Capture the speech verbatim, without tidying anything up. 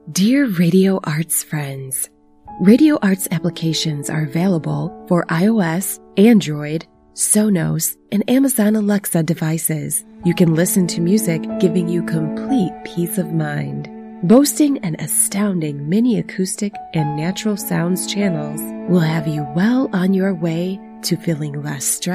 Dear Radio Arts friends, Radio Arts applications are available for iOS, Android, Sonos, and Amazon Alexa devices. You can listen to music giving you complete peace of mind. Boasting an astounding mini acoustic and natural sounds channels will have you well on your way to feeling less stressed